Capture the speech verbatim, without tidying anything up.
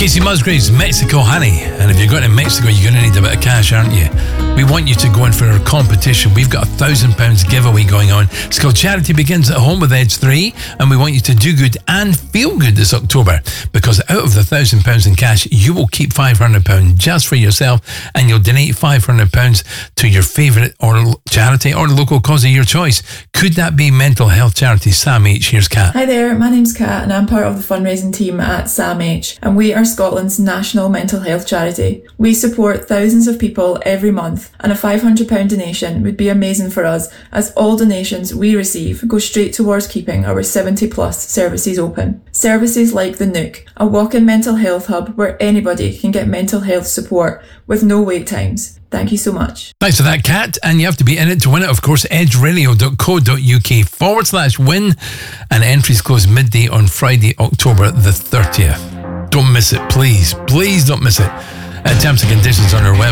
Casey Musgraves, Mexico Honey. And if you're going to Mexico, you're going to need a bit of cash, aren't you? We want you to go in for our competition. We've got a thousand pounds giveaway going on. It's called Charity Begins at Home with Edge three, and we want you to do good and feel good this October, because out of the thousand pounds in cash, you will keep five hundred pounds just for yourself, and you'll donate five hundred pounds to your favourite or charity or local cause of your choice. Could that be mental health charity Sam H? Here's Kat. Hi there, my name's Kat and I'm part of the fundraising team at Sam H, and we are Scotland's national mental health charity. We support thousands of people every month, and a five hundred pounds donation would be amazing for us, as all donations we receive go straight towards keeping our seventy plus services open. Services like the Nook, a walk-in mental health hub where anybody can get mental health support with no wait times. Thank you so much. Thanks for that, Kat. And you have to be in it to win it, of course. edgeradio.co.uk forward slash win. And entries close midday on Friday, October the thirtieth. Don't miss it, please. Please don't miss it. Uh, terms and conditions on our website.